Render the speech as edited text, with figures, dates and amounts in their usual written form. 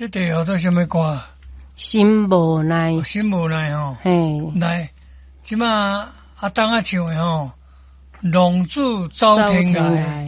这题叫做什么歌？ 心无奈。 心无奈吼。 嘿， 来，即马阿当啊唱的吼，浪子走天涯。